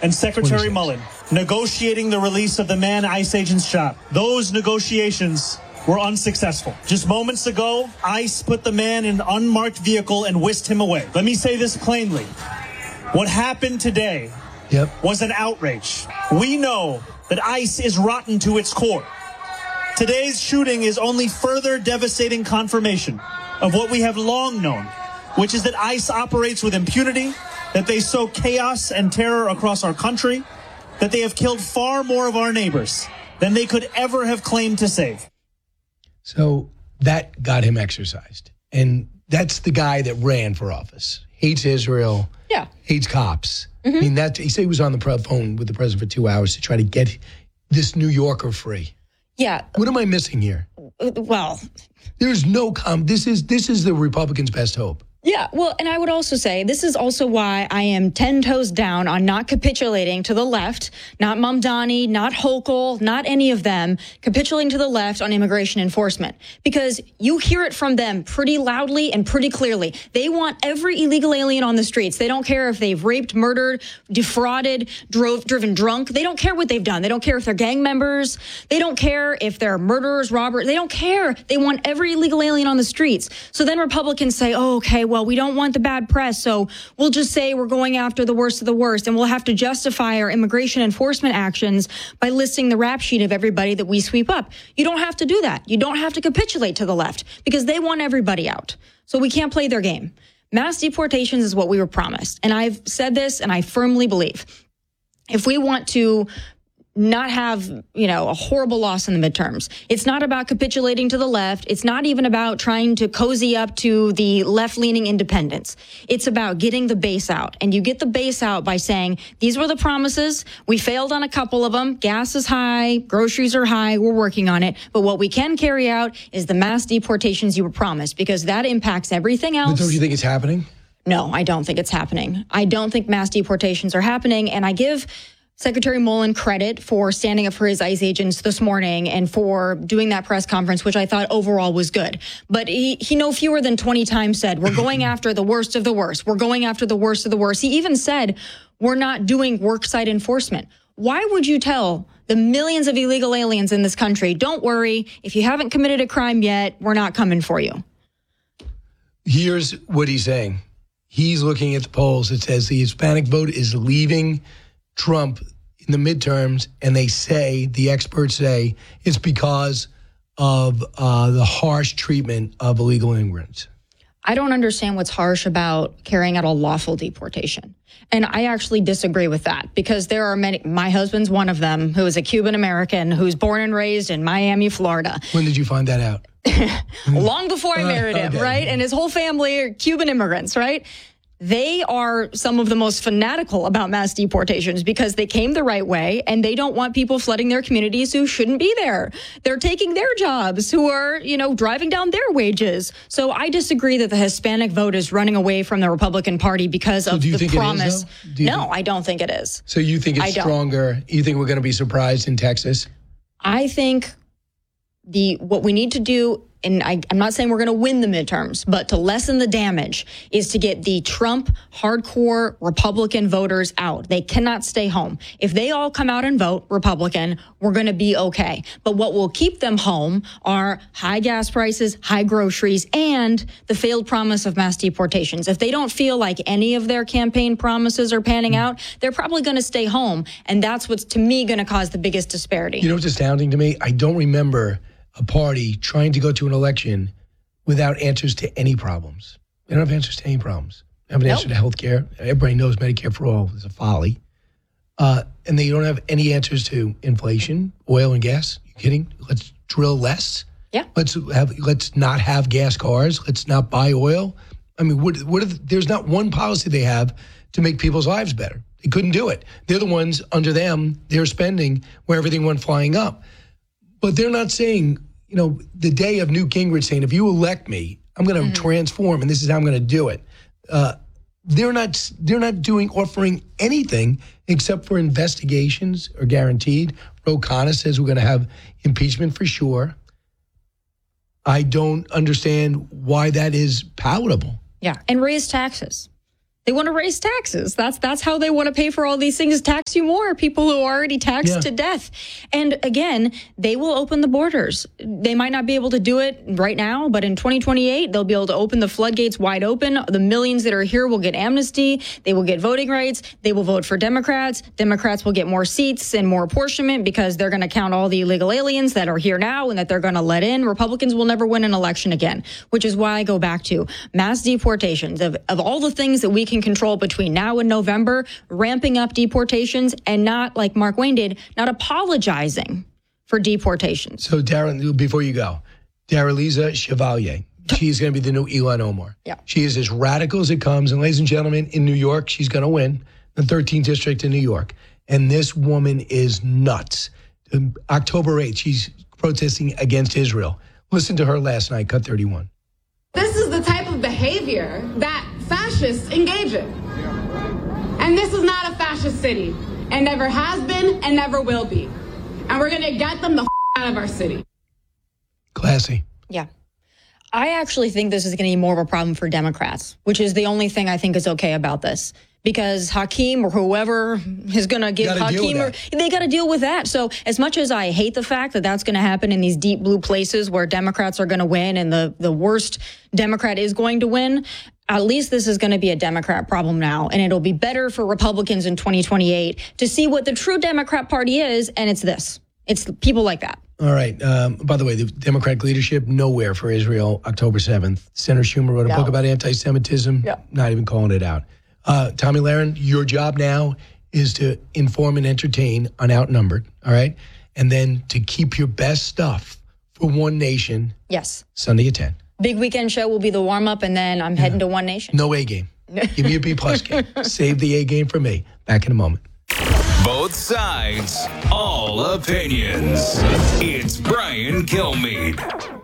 and Secretary Mullen negotiating the release of the man ICE agents shot. Those negotiations were unsuccessful. Just moments ago, ICE put the man in an unmarked vehicle and whisked him away. Let me say this plainly. What happened today was an outrage. We know that ICE is rotten to its core. Today's shooting is only further devastating confirmation of what we have long known, which is that ICE operates with impunity, that they sow chaos and terror across our country, that they have killed far more of our neighbors than they could ever have claimed to save. So that got him exercised. And that's the guy that ran for office. Hates Israel. Yeah. Hates cops. I mean, he said he was on the phone with the president for 2 hours to try to get this New Yorker free. Yeah. What am I missing here? Well, there's no this is the Republicans' best hope. Yeah, well, and I would also say this is also why I am 10 toes down on not capitulating to the left, not Mamdani, not Hochul, not any of them, capitulating to the left on immigration enforcement. Because you hear it from them pretty loudly and pretty clearly. They want every illegal alien on the streets. They don't care if they've raped, murdered, defrauded, driven drunk. They don't care what they've done. They don't care if they're gang members. They don't care if they're murderers, robbers. They don't care. They want every illegal alien on the streets. So then Republicans say, oh, okay, well, we don't want the bad press, so we'll just say we're going after the worst of the worst, and we'll have to justify our immigration enforcement actions by listing the rap sheet of everybody that we sweep up. You don't have to do that. You don't have to capitulate to the left because they want everybody out. So we can't play their game. Mass deportations is what we were promised. And I've said this, and I firmly believe if we want to not have, a horrible loss in the midterms. It's not about capitulating to the left. It's not even about trying to cozy up to the left-leaning independents. It's about getting the base out. And you get the base out by saying, these were the promises. We failed on a couple of them. Gas is high. Groceries are high. We're working on it. But what we can carry out is the mass deportations you were promised, because that impacts everything else. But don't you think it's happening? No, I don't think it's happening. I don't think mass deportations are happening. And I give Secretary Mullen credit for standing up for his ICE agents this morning and for doing that press conference, which I thought overall was good. But he no fewer than 20 times said, we're going after the worst of the worst. We're going after the worst of the worst. He even said, we're not doing worksite enforcement. Why would you tell the millions of illegal aliens in this country, don't worry, if you haven't committed a crime yet, we're not coming for you? Here's what he's saying. He's looking at the polls. It says the Hispanic vote is leaving Trump in the midterms, and the experts say, it's because of the harsh treatment of illegal immigrants. I don't understand what's harsh about carrying out a lawful deportation. And I actually disagree with that, because there are many. My husband's one of them, who is a Cuban American who's born and raised in Miami, Florida. When did you find that out? Long before I married him, right? And his whole family are Cuban immigrants, right? They are some of the most fanatical about mass deportations because they came the right way, and they don't want people flooding their communities who shouldn't be there. They're taking their jobs, who are, driving down their wages. So I disagree that the Hispanic vote is running away from the Republican Party because of the promise. No, I don't think it is. So you think it's stronger? You think we're going to be surprised in Texas? I think what we need to do, and I'm not saying we're going to win the midterms, but to lessen the damage is to get the Trump hardcore Republican voters out. They cannot stay home. If they all come out and vote Republican, we're going to be okay. But what will keep them home are high gas prices, high groceries, and the failed promise of mass deportations. If they don't feel like any of their campaign promises are panning out, they're probably going to stay home. And that's what's, to me, going to cause the biggest disparity. You know what's astounding to me? I don't remember a party trying to go to an election without answers to any problems. They don't have answers to any problems. They have an answer to health care. Everybody knows Medicare for all is a folly. And they don't have any answers to inflation, oil and gas. You kidding? Let's drill less. Yeah. Let's not have gas cars. Let's not buy oil. I mean, there's not one policy they have to make people's lives better. They couldn't do it. They're the ones, under them, they're spending where everything went flying up. But they're not saying, the day of Newt Gingrich saying, if you elect me, I'm going to transform, and this is how I'm going to do it. They're not offering anything except for investigations are guaranteed. Ro Khanna says we're going to have impeachment for sure. I don't understand why that is palatable. Yeah, and raise taxes. They want to raise taxes. That's how they want to pay for all these things, tax you more, people who are already taxed to death. And again, they will open the borders. They might not be able to do it right now, but in 2028, they'll be able to open the floodgates wide open. The millions that are here will get amnesty. They will get voting rights. They will vote for Democrats. Democrats will get more seats and more apportionment because they're going to count all the illegal aliens that are here now and that they're going to let in. Republicans will never win an election again, which is why I go back to mass deportations. Of all the things that we can control between now and November, ramping up deportations and not, like Mark Wayne did, not apologizing for deportations. So, Darren, before you go, Daraliza Chevalier, she's going to be the new Ilhan Omar. Yeah. She is as radical as it comes. And ladies and gentlemen, in New York, she's going to win the 13th district in New York. And this woman is nuts. October 8th, she's protesting against Israel. Listen to her last night, cut 31. This is the type of behavior that fascists engage in. And this is not a fascist city, and never has been and never will be. And we're going to get them the out of our city. Classy. Yeah. I actually think this is going to be more of a problem for Democrats, which is the only thing I think is okay about this. Because Hakeem or whoever is going to give Hakeem, they got to deal with that. So as much as I hate the fact that that's going to happen in these deep blue places where Democrats are going to win and the worst Democrat is going to win, at least this is going to be a Democrat problem now. And it'll be better for Republicans in 2028 to see what the true Democrat Party is. And it's this. It's people like that. All right. By the way, the Democratic leadership, nowhere for Israel, October 7th. Senator Schumer wrote a book about anti-Semitism, not even calling it out. Tomi Lahren, your job now is to inform and entertain on Outnumbered, all right? And then to keep your best stuff for One Nation. Yes. Sunday at 10. Big weekend show will be the warm-up, and then I'm heading to One Nation. No A game. Give me a B+ game. Save the A game for me. Back in a moment. Both sides, all opinions. It's Brian Kilmeade.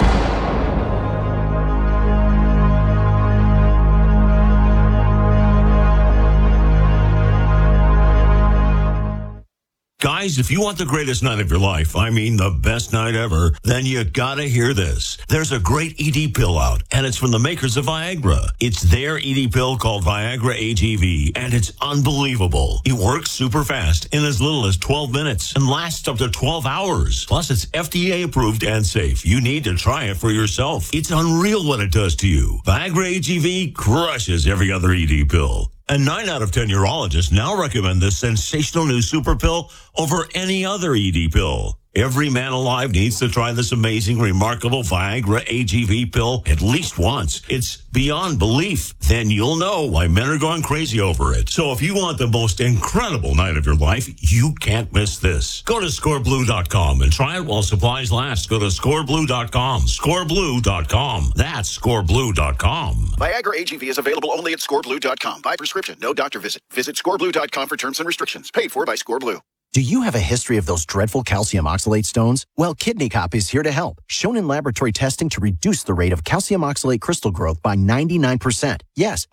Guys, if you want the greatest night of your life, I mean the best night ever, then you gotta hear this. There's a great ED pill out, and it's from the makers of Viagra. It's their ED pill called Viagra AGV, and it's unbelievable. It works super fast in as little as 12 minutes and lasts up to 12 hours. Plus, it's FDA approved and safe. You need to try it for yourself. It's unreal what it does to you. Viagra AGV crushes every other ED pill. And 9 out of 10 urologists now recommend this sensational new super pill over any other ED pill. Every man alive needs to try this amazing, remarkable Viagra AGV pill at least once. It's beyond belief. Then you'll know why men are going crazy over it. So if you want the most incredible night of your life, you can't miss this. Go to scoreblue.com and try it while supplies last. Go to scoreblue.com. Scoreblue.com. That's scoreblue.com. Viagra AGV is available only at scoreblue.com. By prescription, no doctor visit. Visit scoreblue.com for terms and restrictions. Paid for by ScoreBlue. Do you have a history of those dreadful calcium oxalate stones? Well, Kidney Cop is here to help. Shown in laboratory testing to reduce the rate of calcium oxalate crystal growth by 99%. Yes,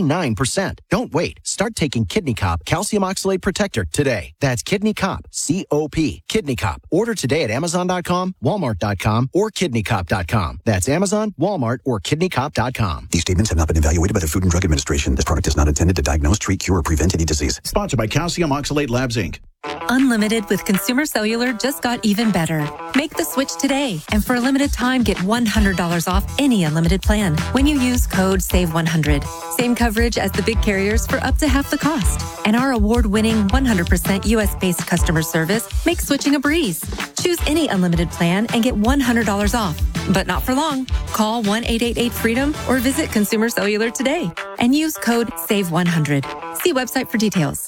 99%. Don't wait. Start taking Kidney Cop Calcium Oxalate Protector today. That's Kidney Cop, C-O-P. Kidney Cop. Order today at Amazon.com, Walmart.com, or KidneyCop.com. That's Amazon, Walmart, or KidneyCop.com. These statements have not been evaluated by the Food and Drug Administration. This product is not intended to diagnose, treat, cure, or prevent any disease. Sponsored by Calcium Oxalate Labs, Inc. Unlimited with Consumer Cellular just got even better. Make the switch today, and for a limited time, get $100 off any unlimited plan when you use code SAVE100. Same coverage as the big carriers for up to half the cost. And our award-winning 100% U.S.-based customer service makes switching a breeze. Choose any unlimited plan and get $100 off. But not for long. Call 1-888-FREEDOM or visit Consumer Cellular today and use code SAVE100. See website for details.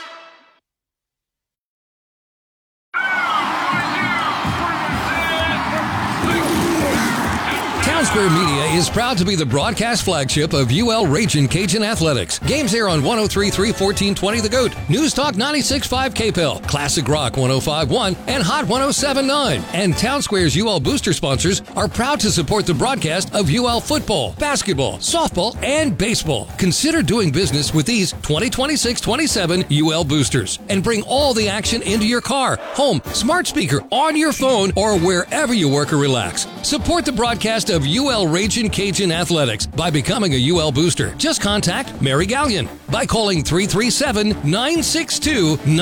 Townsquare Media is proud to be the broadcast flagship of UL Ragin' Cajun Athletics. Games air on 103.3 1420 The Goat, News Talk 96.5 KPEL, Classic Rock 105.1, and Hot 107.9. And Townsquare's UL booster sponsors are proud to support the broadcast of UL football, basketball, softball, and baseball. Consider doing business with these 2026-27 UL boosters and bring all the action into your car, home, smart speaker, on your phone, or wherever you work or relax. Support the broadcast of UL Ragin' Cajun Athletics by becoming a UL booster. Just contact Mary Gallion by calling 337-962-9